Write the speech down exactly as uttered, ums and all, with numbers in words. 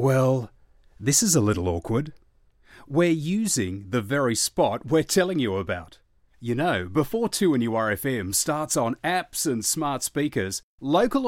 Well, this is a little awkward. We're using the very spot we're telling you about. You know, before two N U R F M starts on apps and smart speakers, local